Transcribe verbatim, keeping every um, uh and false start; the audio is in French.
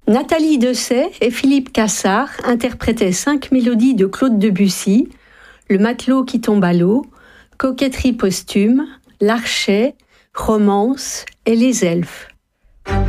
Nathalie Dessay et Philippe Cassard interprétaient cinq mélodies de Claude Debussy, Le matelot qui tombe à l'eau, Coquetterie posthume, L'Archet, Romance et Les Elfes.